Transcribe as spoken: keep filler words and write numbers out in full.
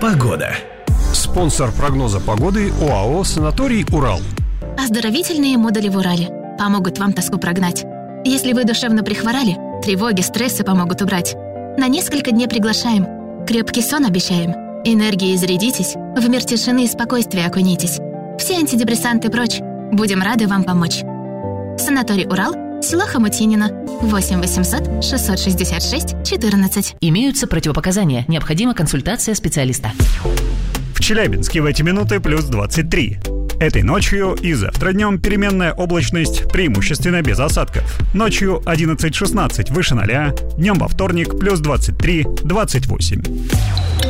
Погода. Спонсор прогноза погоды ОАО «Санаторий Урал». Оздоровительные модули в Урале помогут вам тоску прогнать. Если вы душевно прихворали, тревоги, стрессы помогут убрать. На несколько дней приглашаем. Крепкий сон обещаем. Энергией зарядитесь, в мир тишины и спокойствия окунитесь. Все антидепрессанты прочь. Будем рады вам помочь. Санаторий Урал, село Хомутинино, восемь восемьсот шестьсот шестьдесят шесть четырнадцать. Имеются противопоказания. Необходима консультация специалиста. В Челябинске в эти минуты плюс двадцать три. Этой ночью и завтра днем переменная облачность, преимущественно без осадков. Ночью одиннадцать шестнадцать выше ноля, днем во вторник плюс двадцать три двадцать восемь.